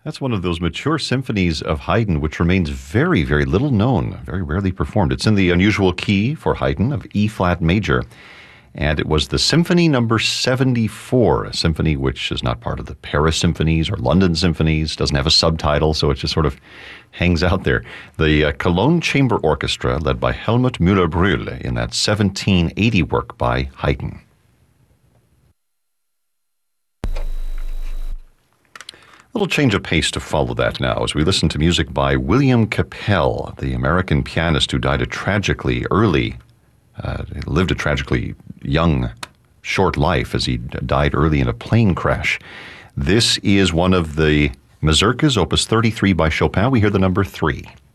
That's one of those mature symphonies of Haydn, which remains very, very little known, very rarely performed. It's in the unusual key for Haydn of E-flat major. And it was the Symphony number 74, a symphony which is not part of the Paris symphonies or London symphonies, doesn't have a subtitle, so it just sort of hangs out there. The Cologne Chamber Orchestra, led by Helmut Müller-Brühl, in that 1780 work by Haydn. A little change of pace to follow that now as we listen to music by William Capell, the American pianist who died lived a tragically young, short life as he died early in a plane crash. This is one of the mazurkas, opus 33 by Chopin. We hear the number 3.